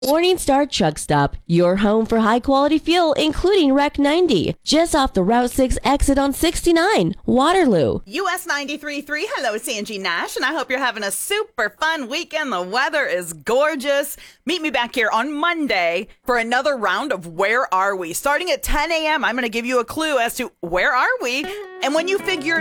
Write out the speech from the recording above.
Morningstar Truck Stop, your home for high-quality fuel, including Rec 90, just off the Route 6 exit on 69, Waterloo. US 93.3, hello, it's Angie Nash, and I hope you're having a super fun weekend. The weather is gorgeous. Meet me back here on Monday for another round of Where Are We? Starting at 10 a.m., I'm going to give you a clue as to where are we, and when you figure